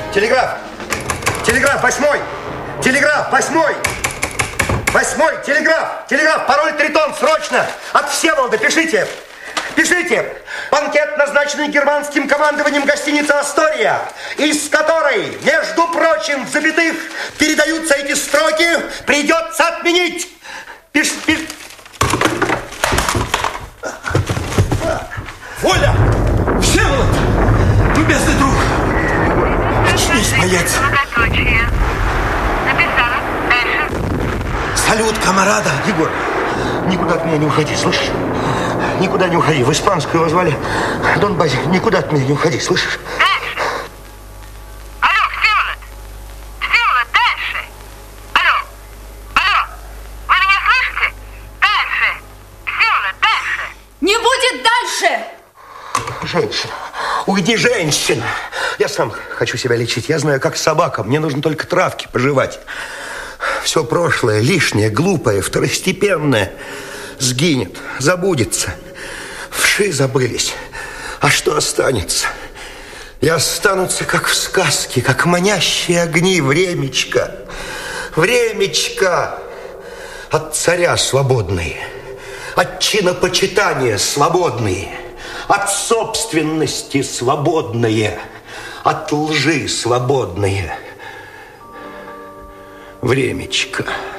Телеграф! Телеграф, 8-й! Телеграф, 8-й! 8-й, телеграф! Телеграф, пароль Тритон, срочно! От Всеволода, пишите! Пишите! Банкет, назначенный германским командованием гостиницы «Астория», из которой, между прочим, в запятых передаются эти строки, придется отменить! Воля! Всеволод! Любезный друг! Очнись, боец! Салют, камарада! Егор, никуда от меня не уходи, слышишь? Никуда не уходи. В испанскую его звали Дон Базиль. Никуда от меня не уходи, слышишь? Дальше! Алло, Всеволод! Всеволод, дальше! Алло! Алло! Вы меня слышите? Дальше! Всеволод, дальше! Не будет дальше! Женщина! Уйди, женщина! Я сам хочу себя лечить. Я знаю, как собака. Мне нужно только травки пожевать. Все прошлое, лишнее, глупое, второстепенное сгинет, забудется. Вши забылись. А что останется? И останутся, как в сказке, как манящие огни, времечко. Времечко от царя свободные, от чинопочитания свободные, от собственности свободные, от лжи свободные. Времечко.